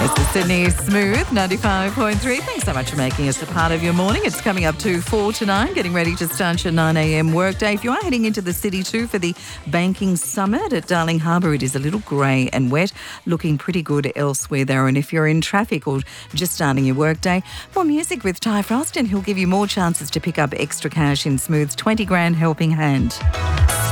It's the Sydney Smooth 95.3. Thanks so much for making us a part of your morning. It's coming up to 4 to 9, getting ready to start your 9 a.m. workday. If you are heading into the city too for the Banking Summit at Darling Harbour, it is a little grey and wet, looking pretty good elsewhere though. And if you're in traffic or just starting your workday, more music with Ty Frost, and he'll give you more chances to pick up extra cash in Smooth's 20 grand helping hand.